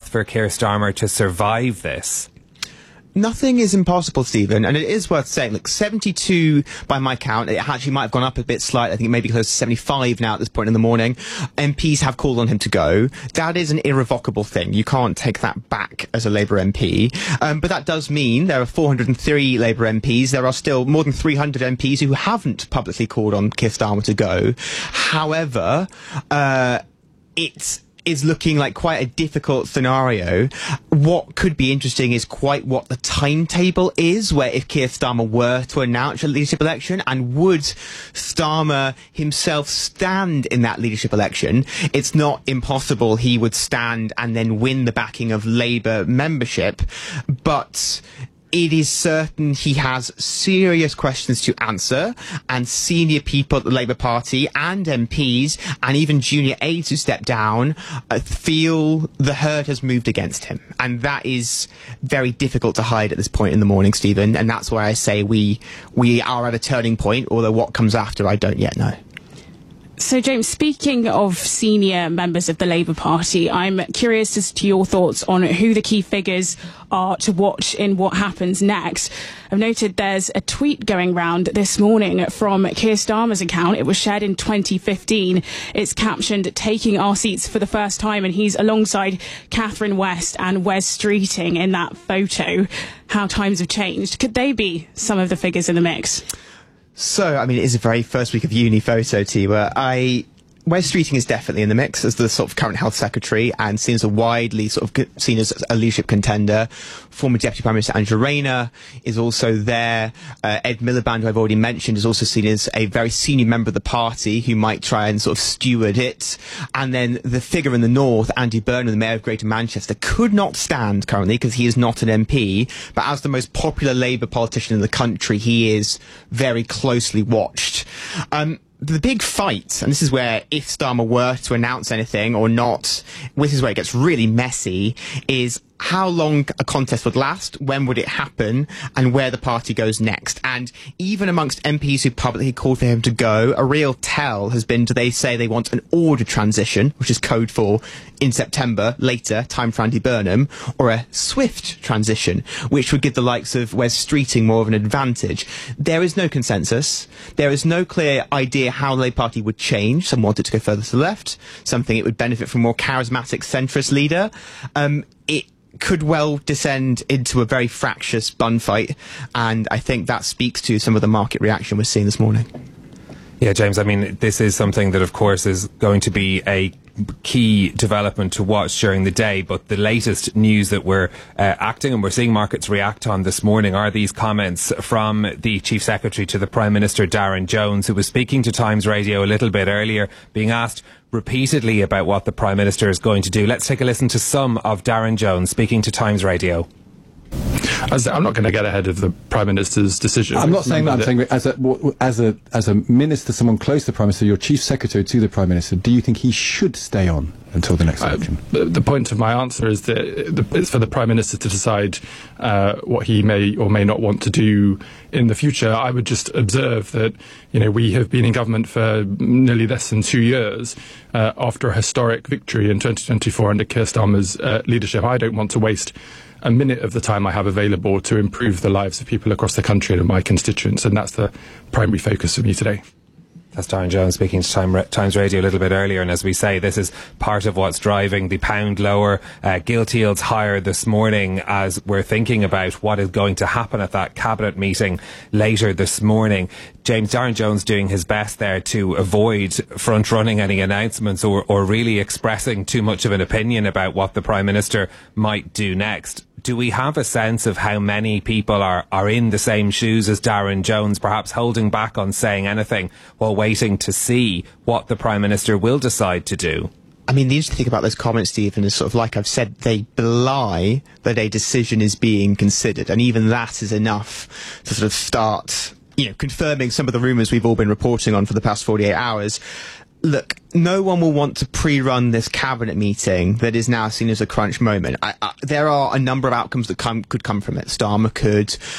path for Keir Starmer to survive this? Nothing is impossible, Stephen, and it is worth saying, look, 72 by my count, it actually might have gone up a bit slightly, I think it may be close to 75 now at this point in the morning. MPs have called on him to go. That is an irrevocable thing. You can't take that back as a Labour MP. But that does mean there are 403 Labour MPs. There are still more than 300 MPs who haven't publicly called on Keir Starmer to go. However, it's looking like quite a difficult scenario. What could be interesting is quite what the timetable is, where if Keir Starmer were to announce a leadership election, and would Starmer himself stand in that leadership election, it's not impossible he would stand and then win the backing of Labour membership, but it is certain he has serious questions to answer, and senior people at the Labour Party and MPs and even junior aides who step down feel the herd has moved against him. And that is very difficult to hide at this point in the morning, Stephen, and that's why I say we are at a turning point, although what comes after I don't yet know. So, James, speaking of senior members of the Labour Party, I'm curious as to your thoughts on who the key figures are to watch in what happens next. I've noted there's a tweet going round this morning from Keir Starmer's account. It was shared in 2015. It's captioned, "Taking our seats for the first time," and he's alongside Catherine West and Wes Streeting in that photo. How times have changed. Could they be some of the figures in the mix? So, I mean, it is a very first week of uni photo, Tiwa. Wes Streeting is definitely in the mix as the sort of current health secretary and seen as a widely sort of seen as a leadership contender. Former Deputy Prime Minister Angela Rayner is also there. Ed Miliband, who I've already mentioned, is also seen as a very senior member of the party who might try and sort of steward it. And then the figure in the north, Andy Burnham, the Mayor of Greater Manchester, could not stand currently because he is not an MP. But as the most popular Labour politician in the country, he is very closely watched. The big fight, and this is where if Starmer were to announce anything or not, this is where it gets really messy, is how long a contest would last, when would it happen, and where the party goes next. And even amongst MPs who publicly called for him to go, a real tell has been, do they say they want an ordered transition, which is code for in September, later, time for Andy Burnham, or a swift transition, which would give the likes of Wes Streeting more of an advantage. There is no consensus. There is no clear idea how the Labour Party would change. Some want it to go further to the left. Some think it would benefit from a more charismatic centrist leader. It could well descend into a very fractious bun fight, and I think that speaks to some of the market reaction we're seeing this morning. Yeah, James, I mean, this is something that, of course, is going to be a key development to watch during the day, but the latest news that we're acting and we're seeing markets react on this morning are these comments from the Chief Secretary to the Prime Minister, Darren Jones, who was speaking to Times Radio a little bit earlier, being asked repeatedly about what the Prime Minister is going to do. Let's take a listen to some of Darren Jones speaking to Times Radio. I'm not going to get ahead of the Prime Minister's decision. I'm not saying that. I'm saying as a minister, someone close to the Prime Minister, your Chief Secretary to the Prime Minister, do you think he should stay on until the next election? The point of my answer is that it's for the Prime Minister to decide what he may or may not want to do in the future. I would just observe that, you know, we have been in government for nearly less than 2 years after a historic victory in 2024 under Keir Starmer's leadership. I don't want to waste a minute of the time I have available to improve the lives of people across the country and of my constituents, and that's the primary focus for me today. That's Darren Jones speaking to Times Radio a little bit earlier, and as we say, this is part of what's driving the pound lower, gilt yields higher this morning as we're thinking about what is going to happen at that cabinet meeting later this morning. James, Darren Jones doing his best there to avoid front-running any announcements or really expressing too much of an opinion about what the Prime Minister might do next. Do we have a sense of how many people are in the same shoes as Darren Jones, perhaps holding back on saying anything while waiting to see what the Prime Minister will decide to do? I mean, the interesting thing about those comments, Stephen, is sort of like I've said, they belie that a decision is being considered, and even that is enough to sort of start, you know, confirming some of the rumours we've all been reporting on for the past 48 hours. Look, no one will want to pre-run this cabinet meeting that is now seen as a crunch moment. There are a number of outcomes that could come from it. Starmer could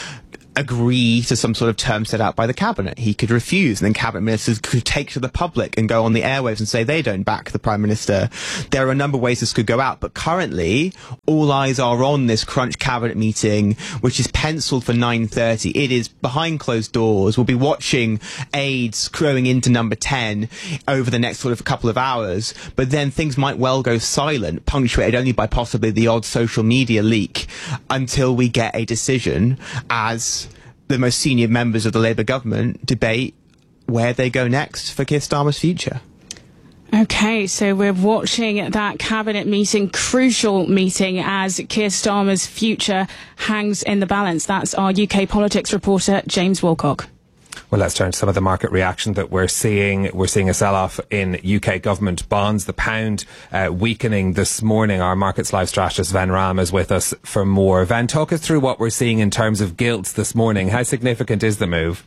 agree to some sort of term set out by the cabinet. He could refuse, and then cabinet ministers could take to the public and go on the airwaves and say they don't back the prime minister. There are a number of ways this could go out, but currently all eyes are on this crunch cabinet meeting, which is penciled for 9:30. It is behind closed doors. We'll be watching aides crowing into number 10 over the next sort of couple of hours, but then things might well go silent, punctuated only by possibly the odd social media leak, until we get a decision as the most senior members of the Labour government debate where they go next for Keir Starmer's future. Okay, so we're watching that cabinet meeting, crucial meeting, as Keir Starmer's future hangs in the balance. That's our UK politics reporter, James Wilcock. Well, let's turn to some of the market reaction that we're seeing. We're seeing a sell-off in UK government bonds. The pound weakening this morning. Our Markets Live strategist, Ven Ram, is with us for more. Ven, talk us through what we're seeing in terms of gilts this morning. How significant is the move?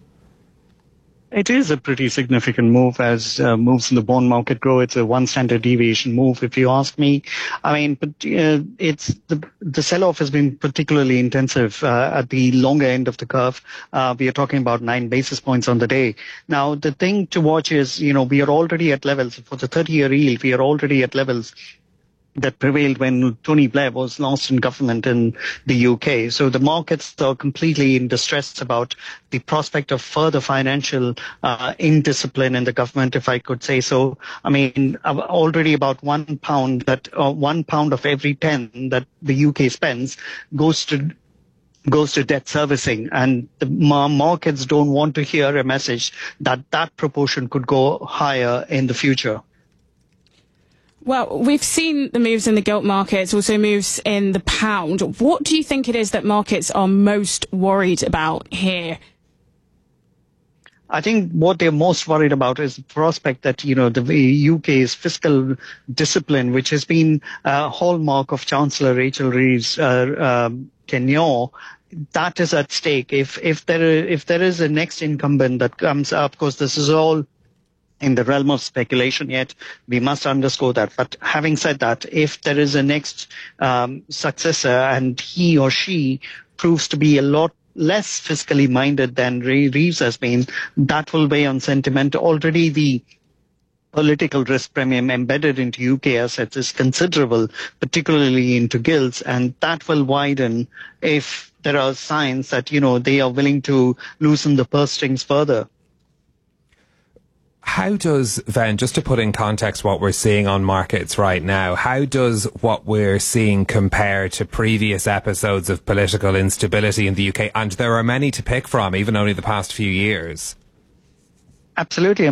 It is a pretty significant move as moves in the bond market grow. It's a 1 standard deviation move, if you ask me. I mean, but it's the sell-off has been particularly intensive at the longer end of the curve. We are talking about 9 basis points on the day. Now, the thing to watch is, we are already at levels for the 30-year yield. We are already at levels that prevailed when Tony Blair was last in government in the UK. So the markets are completely in distress about the prospect of further financial indiscipline in the government, if I could say so. I mean, already about £1 that £1 of every 10 that the UK spends goes to debt servicing, and the markets don't want to hear a message that proportion could go higher in the future. Well, we've seen the moves in the gilt markets, also moves in the pound. What do you think it is that markets are most worried about here? I think what they're most worried about is the prospect that, the UK's fiscal discipline, which has been a hallmark of Chancellor Rachel Reeves' tenure, that is at stake. If there is a next incumbent that comes up, of course, this is all in the realm of speculation yet, we must underscore that. But having said that, if there is a next successor and he or she proves to be a lot less fiscally minded than Reeves has been, that will weigh on sentiment. Already the political risk premium embedded into UK assets is considerable, particularly into gilts, and that will widen if there are signs that, they are willing to loosen the purse strings further. How does, Ven, just to put in context what we're seeing on markets right now, how does what we're seeing compare to previous episodes of political instability in the UK? And there are many to pick from, even only the past few years. Absolutely.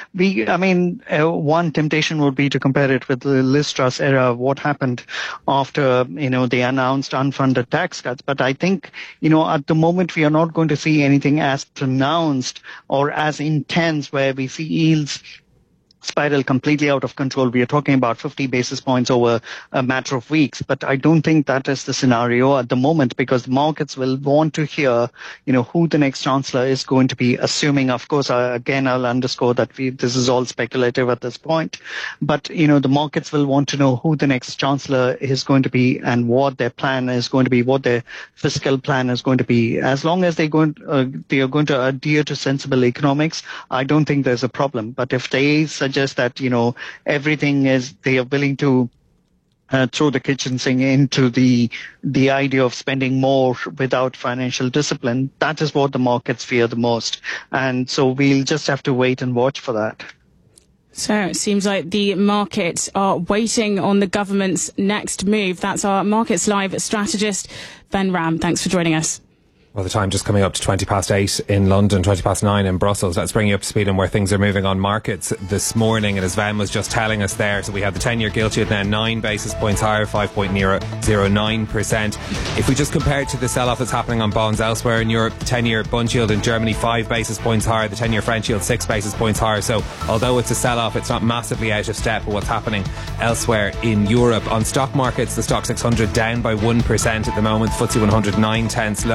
One temptation would be to compare it with the Liz Truss era, what happened after, they announced unfunded tax cuts. But I think, at the moment, we are not going to see anything as pronounced or as intense where we see yields spiral completely out of control. We are talking about 50 basis points over a matter of weeks, but I don't think that is the scenario at the moment, because the markets will want to hear, who the next chancellor is going to be, assuming, of course, again, I'll underscore that this is all speculative at this point, but, the markets will want to know who the next chancellor is going to be and what their plan is going to be, what their fiscal plan is going to be. As long as they are going to adhere to sensible economics, I don't think there's a problem. But if they suggest that, everything is, they are willing to throw the kitchen sink into the idea of spending more without financial discipline, that is what the markets fear the most. And so we'll just have to wait and watch for that. So it seems like the markets are waiting on the government's next move. That's our Markets Live strategist, Ven Ram. Thanks for joining us. Well, the time just coming up to 8:20 in London, 9:20 in Brussels. Let's bring you up to speed on where things are moving on markets this morning. And as Ven was just telling us there, so we have the 10-year gilt yield now 9 basis points higher, 5.09%. If we just compare it to the sell-off that's happening on bonds elsewhere in Europe, the 10-year Bund yield in Germany 5 basis points higher, the 10-year French yield 6 basis points higher. So although it's a sell-off, it's not massively out of step with what's happening elsewhere in Europe. On stock markets, the Stock 600 down by 1% at the moment, FTSE 100 9 tenths lower, the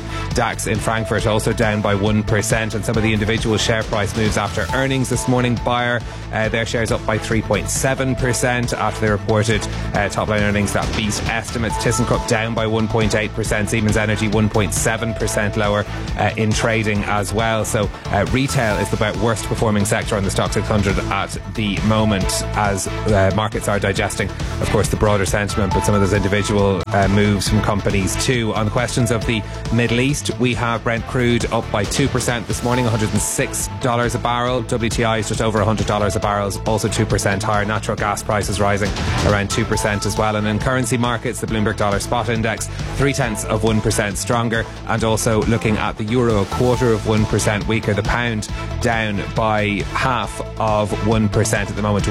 DAX in Frankfurt also down by 1%, and some of the individual share price moves after earnings this morning. Bayer, their shares up by 3.7% after they reported top-line earnings that beat estimates. ThyssenKrupp down by 1.8%, Siemens Energy 1.7% lower in trading as well. So retail is the worst performing sector on the Stoxx 600 at the moment, as markets are digesting, of course, the broader sentiment, but some of those individual moves from companies too. On the questions of the Middle East, we have Brent crude up by 2% this morning, $106 a barrel. WTI is just over $100 a barrel, also 2% higher. Natural gas prices rising around 2% as well. And in currency markets, the Bloomberg Dollar Spot Index 0.3% stronger, and also looking at the euro, 0.25% weaker. The pound down by 0.5% at the moment to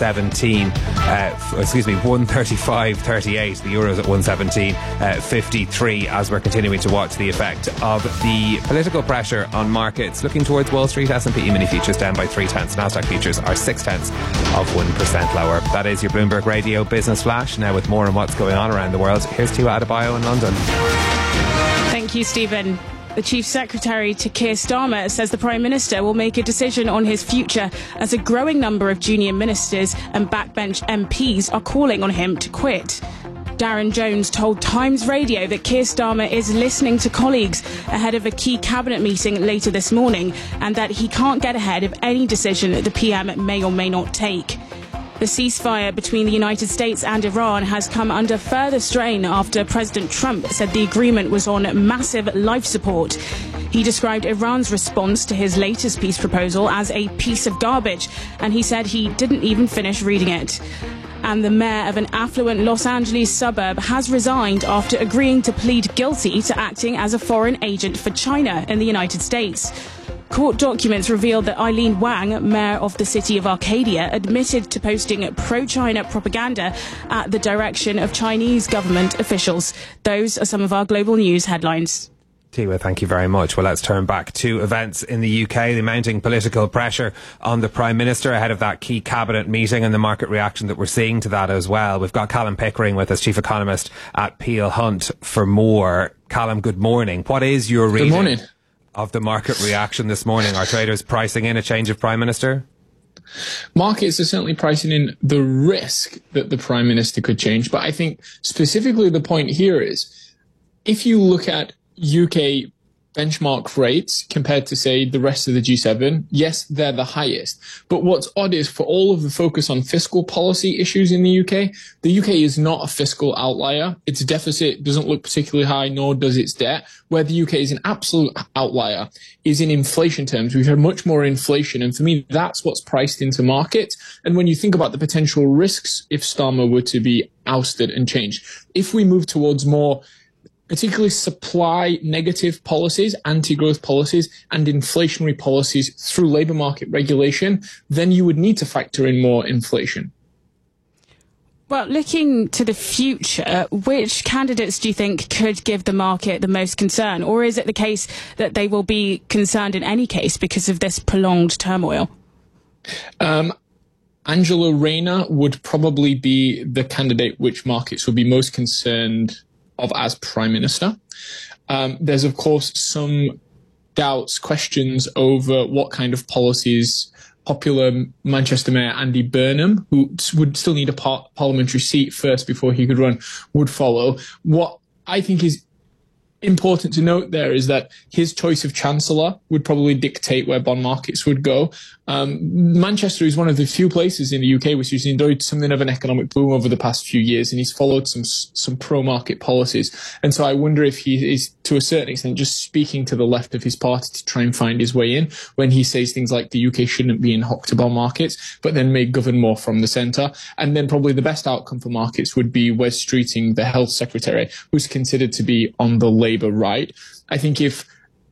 135.38. The euro's at 117.53 as we're continuing to watch the effect of the political pressure on markets. Looking towards Wall Street, S&P E-mini futures down by 0.3. Nasdaq futures are 0.6% lower. That is your Bloomberg Radio Business Flash. Now with more on what's going on around the world, here's Tua Adebayo in London. Thank you, Stephen. The Chief Secretary to Keir Starmer says the Prime Minister will make a decision on his future as a growing number of junior ministers and backbench MPs are calling on him to quit. Darren Jones told Times Radio that Keir Starmer is listening to colleagues ahead of a key cabinet meeting later this morning, and that he can't get ahead of any decision that the PM may or may not take. The ceasefire between the United States and Iran has come under further strain after President Trump said the agreement was on massive life support. He described Iran's response to his latest peace proposal as a piece of garbage, and he said he didn't even finish reading it. And the mayor of an affluent Los Angeles suburb has resigned after agreeing to plead guilty to acting as a foreign agent for China in the United States. Court documents revealed that Eileen Wang, mayor of the city of Arcadia, admitted to posting pro-China propaganda at the direction of Chinese government officials. Those are some of our global news headlines. Tua, thank you very much. Well, let's turn back to events in the UK. The mounting political pressure on the Prime Minister ahead of that key cabinet meeting and the market reaction that we're seeing to that as well. We've got Callum Pickering with us, Chief Economist at Peel Hunt, for more. Callum, good morning. What is your reading of the market reaction this morning? Are traders pricing in a change of Prime Minister? Markets are certainly pricing in the risk that the Prime Minister could change. But I think specifically the point here is, if you look at UK benchmark rates compared to, say, the rest of the G7, yes, they're the highest. But what's odd is, for all of the focus on fiscal policy issues in the UK is not a fiscal outlier. Its deficit doesn't look particularly high, nor does its debt. Where the UK is an absolute outlier is in inflation terms. We've had much more inflation, and for me, that's what's priced into markets. And when you think about the potential risks if Starmer were to be ousted and changed, if we move towards more particularly supply negative policies, anti-growth policies, and inflationary policies through labour market regulation, then you would need to factor in more inflation. Well, looking to the future, which candidates do you think could give the market the most concern? Or is it the case that they will be concerned in any case because of this prolonged turmoil? Angela Rayner would probably be the candidate which markets would be most concerned of as Prime Minister. There's, of course, some doubts, questions over what kind of policies popular Manchester Mayor Andy Burnham, who would still need a parliamentary seat first before he could run, would follow. What I think is important to note there is that his choice of Chancellor would probably dictate where bond markets would go. Manchester is one of the few places in the UK which has enjoyed something of an economic boom over the past few years, and he's followed some pro-market policies. And so I wonder if he is, to a certain extent, just speaking to the left of his party to try and find his way in when he says things like the UK shouldn't be in hock to bond markets, but then may govern more from the centre. And then probably the best outcome for markets would be Wes Streeting, the Health Secretary, who's considered to be on the Labour right. I think if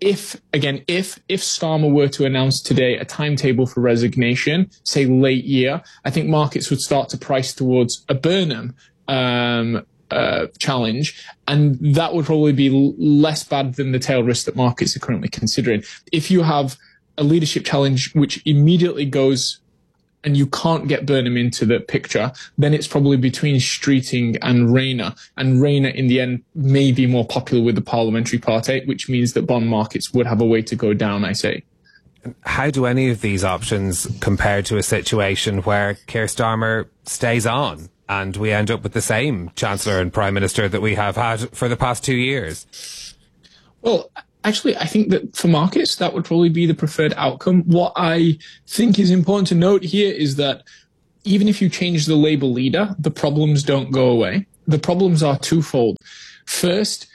Starmer were to announce today a timetable for resignation, say late year, I think markets would start to price towards a Burnham challenge, and that would probably be less bad than the tail risk that markets are currently considering. If you have a leadership challenge which immediately goes and you can't get Burnham into the picture, then it's probably between Streeting and Rayner. And Rayner, in the end, may be more popular with the parliamentary party, which means that bond markets would have a way to go down, I say. How do any of these options compare to a situation where Keir Starmer stays on and we end up with the same Chancellor and Prime Minister that we have had for the past 2 years? Well, actually, I think that for markets, that would probably be the preferred outcome. What I think is important to note here is that even if you change the Labour leader, the problems don't go away. The problems are twofold. First,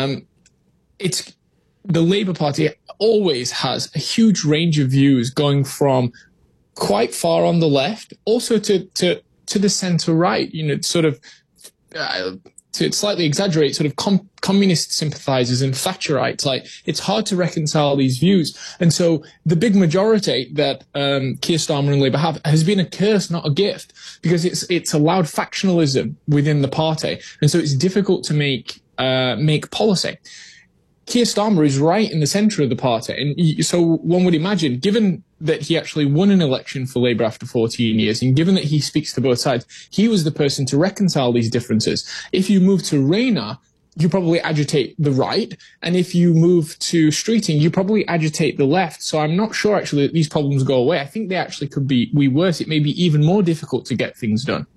it's the Labour Party always has a huge range of views going from quite far on the left, also to the centre right, sort of, to slightly exaggerate, sort of communist sympathisers and Thatcherites. Like, it's hard to reconcile these views. And so the big majority that Keir Starmer and Labour have has been a curse, not a gift, because it's allowed factionalism within the party. And so it's difficult to make policy. Keir Starmer is right in the centre of the party. And so one would imagine, given that he actually won an election for Labour after 14 years, and given that he speaks to both sides, he was the person to reconcile these differences. If you move to Rayner, you probably agitate the right. And if you move to Streeting, you probably agitate the left. So I'm not sure actually that these problems go away. I think they actually could be worse. It may be even more difficult to get things done.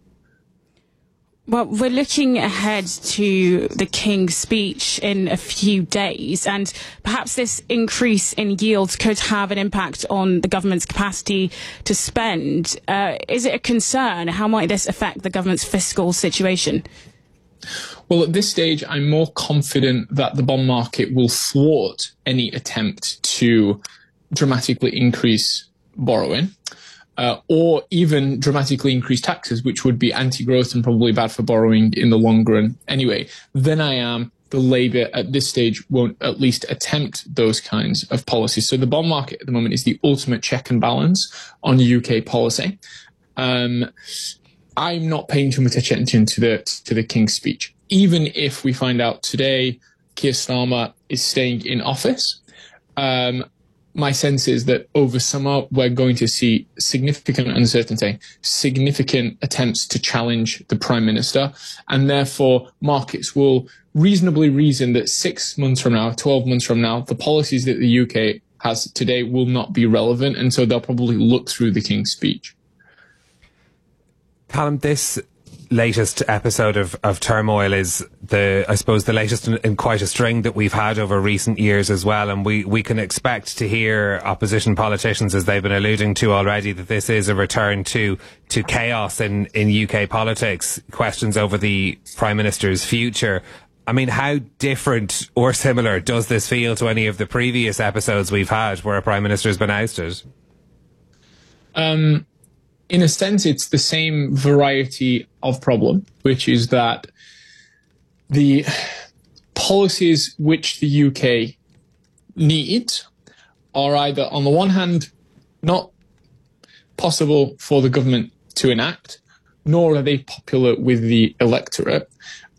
Well, we're looking ahead to the King's speech in a few days, and perhaps this increase in yields could have an impact on the government's capacity to spend. Is it a concern? How might this affect the government's fiscal situation? Well, at this stage, I'm more confident that the bond market will thwart any attempt to dramatically increase borrowing. Or even dramatically increase taxes, which would be anti-growth and probably bad for borrowing in the long run anyway, then I am the Labour at this stage won't at least attempt those kinds of policies. So the bond market at the moment is the ultimate check and balance on UK policy. I'm not paying too much attention to the King's speech. Even if we find out today Keir Starmer is staying in office, my sense is that over summer, we're going to see significant uncertainty, significant attempts to challenge the Prime Minister, and therefore markets will reasonably reason that 6 months from now, 12 months from now, the policies that the UK has today will not be relevant, and so they'll probably look through the King's speech. Callum, this latest episode of turmoil is the latest in quite a string that we've had over recent years as well, and we can expect to hear opposition politicians, as they've been alluding to already, that this is a return to chaos in UK politics, questions over the Prime Minister's future. I mean, how different or similar does this feel to any of the previous episodes we've had where a Prime Minister has been ousted? In a sense, it's the same variety of problem, which is that the policies which the UK needs are either, on the one hand, not possible for the government to enact, nor are they popular with the electorate.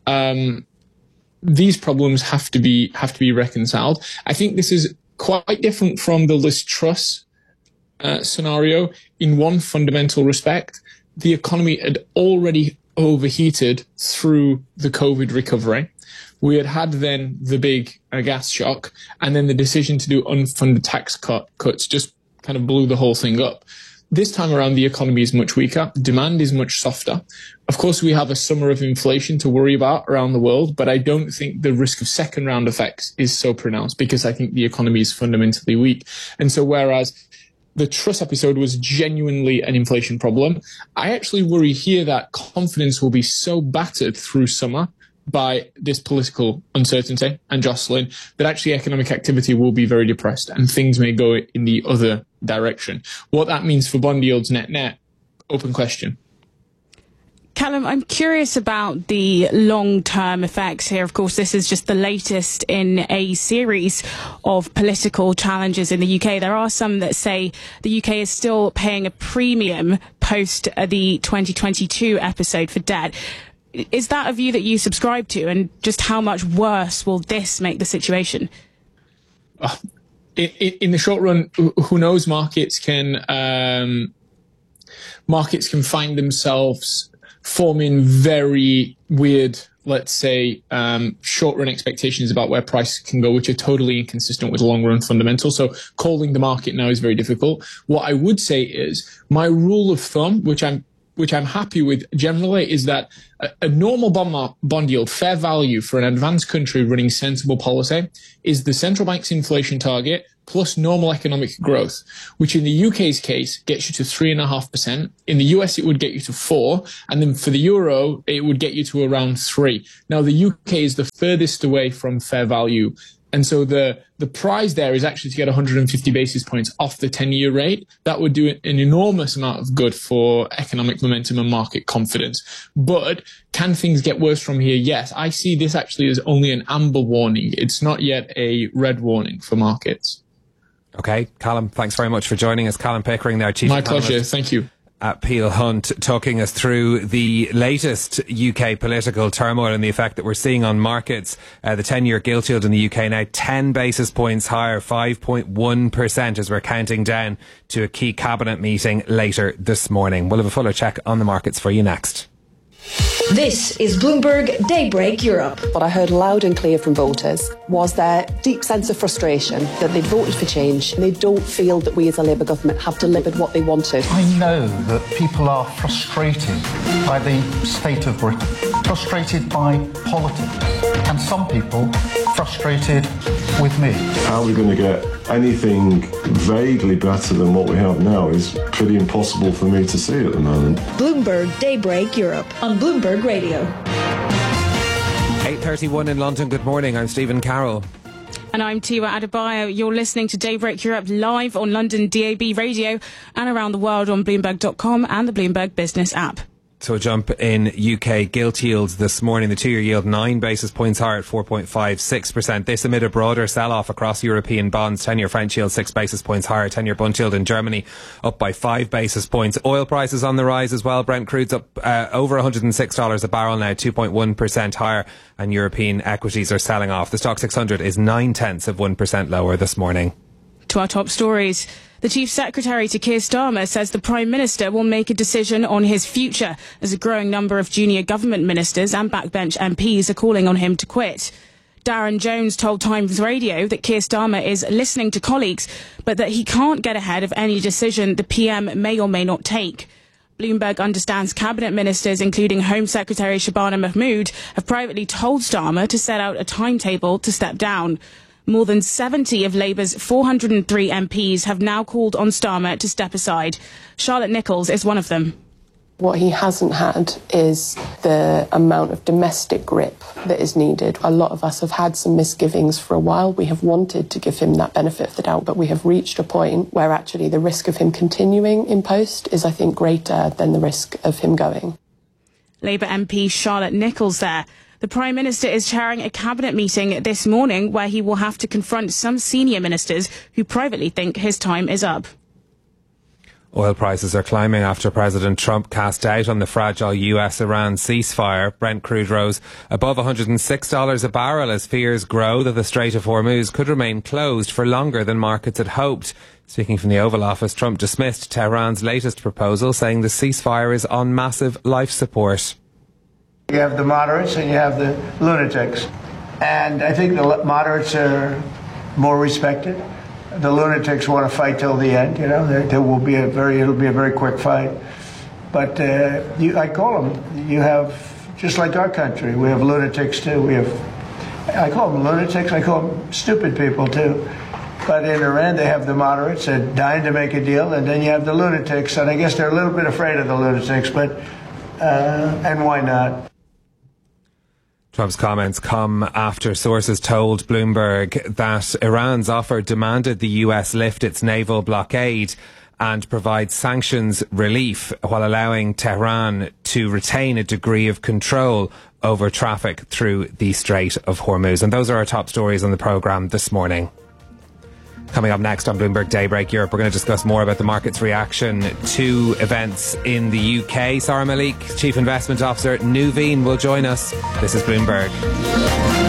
These problems have to be reconciled. I think this is quite different from the Liz Truss scenario in one fundamental respect. The economy had already overheated through the COVID recovery. We had then the big gas shock, and then the decision to do unfunded tax cuts just kind of blew the whole thing up. This time around, the economy is much weaker. Demand is much softer. Of course, we have a summer of inflation to worry about around the world, but I don't think the risk of second round effects is so pronounced because I think the economy is fundamentally weak. And so whereas the Truss episode was genuinely an inflation problem, I actually worry here that confidence will be so battered through summer by this political uncertainty and jostling that actually economic activity will be very depressed and things may go in the other direction. What that means for bond yields net, open question. Callum, I'm curious about the long-term effects here. Of course, this is just the latest in a series of political challenges in the UK. There are some that say the UK is still paying a premium post the 2022 episode for debt. Is that a view that you subscribe to? And just how much worse will this make the situation? In the short run, who knows? Markets can markets can find themselves forming very weird, let's say, short-run expectations about where prices can go, which are totally inconsistent with long-run fundamentals. So calling the market now is very difficult. What I would say is my rule of thumb, which I'm happy with generally, is that a normal bond yield, fair value for an advanced country running sensible policy, is the central bank's inflation target plus normal economic growth, which in the UK's case gets you to 3.5%. In the US, it would get you to 4%. And then for the euro, it would get you to around 3%. Now, the UK is the furthest away from fair value. And so the prize there is actually to get 150 basis points off the 10-year rate. That would do an enormous amount of good for economic momentum and market confidence. But can things get worse from here? Yes. I see this actually as only an amber warning. It's not yet a red warning for markets. Okay, Callum, thanks very much for joining us. Callum Pickering there, Chief My pleasure. Thank you. At Peel Hunt, talking us through the latest UK political turmoil and the effect that we're seeing on markets. The 10-year gilt yield in the UK now 10 basis points higher, 5.1%, as we're counting down to a key cabinet meeting later this morning. We'll have a fuller check on the markets for you next. This is Bloomberg Daybreak Europe. What I heard loud and clear from voters was their deep sense of frustration that they'd voted for change and they don't feel that we as a Labour government have delivered what they wanted. I know that people are frustrated by the state of Britain, frustrated by politics, and some people frustrated with me. How are we going to get anything vaguely better than what we have now is pretty impossible for me to see at the moment. Bloomberg Daybreak Europe on Bloomberg Radio. 8:31 in London. Good morning. I'm Stephen Carroll. And I'm Tiwa Adebayo. You're listening to Daybreak Europe live on London DAB radio and around the world on Bloomberg.com and the Bloomberg Business app. So a jump in UK gilt yields this morning. The 2-year yield 9 basis points higher at 4.56%. This amid a broader sell-off across European bonds. 10-year French yield 6 basis points higher. 10-year Bund yield in Germany up by 5 basis points. Oil prices on the rise as well. Brent crude's up over $106 a barrel now, 2.1% higher. And European equities are selling off. The Stock 600 is 0.9% lower this morning. To our top stories. The Chief Secretary to Keir Starmer says the Prime Minister will make a decision on his future as a growing number of junior government ministers and backbench MPs are calling on him to quit. Darren Jones told Times Radio that Keir Starmer is listening to colleagues, but that he can't get ahead of any decision the PM may or may not take. Bloomberg understands cabinet ministers, including Home Secretary Shabana Mahmood, have privately told Starmer to set out a timetable to step down. More than 70 of Labour's 403 MPs have now called on Starmer to step aside. Charlotte Nichols is one of them. What he hasn't had is the amount of domestic grip that is needed. A lot of us have had some misgivings for a while. We have wanted to give him that benefit of the doubt, but we have reached a point where actually the risk of him continuing in post is, I think, greater than the risk of him going. Labour MP Charlotte Nichols there. The Prime Minister is chairing a cabinet meeting this morning where he will have to confront some senior ministers who privately think his time is up. Oil prices are climbing after President Trump cast doubt on the fragile US-Iran ceasefire. Brent crude rose above $106 a barrel as fears grow that the Strait of Hormuz could remain closed for longer than markets had hoped. Speaking from the Oval Office, Trump dismissed Tehran's latest proposal, saying the ceasefire is on massive life support. You have the moderates and you have the lunatics. And I think the moderates are more respected. The lunatics want to fight till the end. You know, it'll be a very quick fight. But I call them. You have, just like our country, we have lunatics too. I call them lunatics. I call them stupid people too. But in Iran, they have the moderates. They're dying to make a deal, and then you have the lunatics. And I guess they're a little bit afraid of the lunatics, but and why not? Trump's comments come after sources told Bloomberg that Iran's offer demanded the US lift its naval blockade and provide sanctions relief while allowing Tehran to retain a degree of control over traffic through the Strait of Hormuz. And those are our top stories on the programme this morning. Coming up next on Bloomberg Daybreak Europe, we're going to discuss more about the market's reaction to events in the UK. Sarah Malik, Chief Investment Officer, Nuveen, will join us. This is Bloomberg.